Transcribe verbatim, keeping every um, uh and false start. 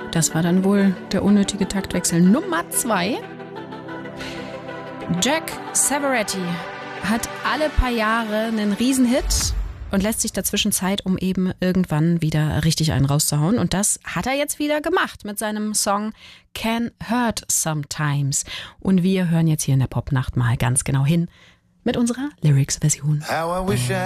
Das war dann wohl der unnötige Taktwechsel Nummer zwei. Jack Savoretti hat alle paar Jahre einen Riesenhit und lässt sich dazwischen Zeit, um eben irgendwann wieder richtig einen rauszuhauen. Und das hat er jetzt wieder gemacht mit seinem Song Can Hurt Sometimes. Und wir hören jetzt hier in der Popnacht mal ganz genau hin mit unserer Lyrics-Version.